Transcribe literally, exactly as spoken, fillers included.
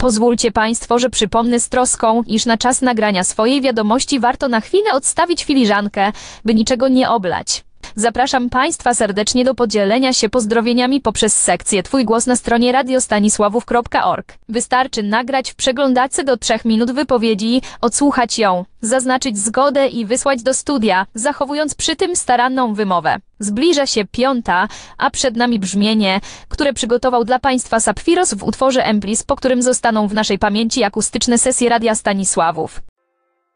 Pozwólcie Państwo, że przypomnę z troską, iż na czas nagrania swojej wiadomości warto na chwilę odstawić filiżankę, by niczego nie oblać. Zapraszam Państwa serdecznie do podzielenia się pozdrowieniami poprzez sekcję Twój głos na stronie radiostanisławów kropka org. Wystarczy nagrać w przeglądarce do trzech minut wypowiedzi, odsłuchać ją, zaznaczyć zgodę i wysłać do studia, zachowując przy tym staranną wymowę. Zbliża się piąta, a przed nami brzmienie, które przygotował dla Państwa Sapfiros w utworze Emplis, po którym zostaną w naszej pamięci akustyczne sesje Radia Stanisławów.